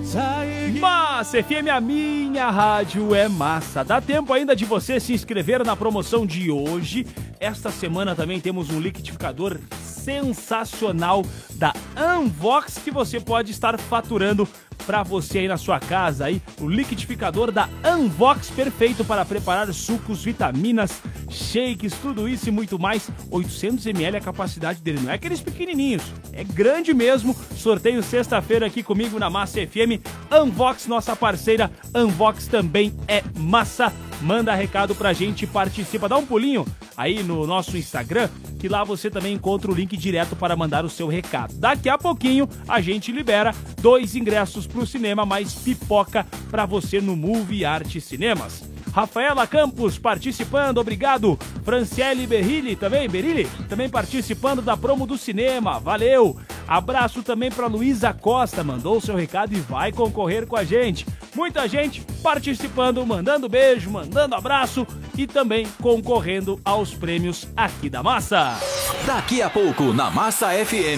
Massa FM, a minha rádio é massa. Dá tempo ainda de você se inscrever na promoção de hoje. Esta semana também temos um liquidificador sensacional da Unvox que você pode estar faturando para você aí na sua casa. Aí, o liquidificador da Unvox, perfeito para preparar sucos, vitaminas, shakes, tudo isso e muito mais. 800 ml a capacidade dele, não é aqueles pequenininhos, é grande mesmo. Sorteio sexta-feira aqui comigo na Massa FM. Unvox, nossa parceira, Unvox também é massa. Manda recado pra gente, participa, dá um pulinho aí no nosso Instagram, que lá você também encontra o link direto para mandar o seu recado. Daqui a pouquinho a gente libera 2 ingressos pro cinema, mais pipoca pra você no Movie Art Cinemas. Rafaela Campos participando, obrigado. Franciele Berilli também participando da promo do cinema, valeu. Abraço também para Luísa Costa, mandou o seu recado e vai concorrer com a gente. Muita gente participando, mandando beijo, mandando abraço e também concorrendo aos prêmios aqui da Massa. Daqui a pouco na Massa FM.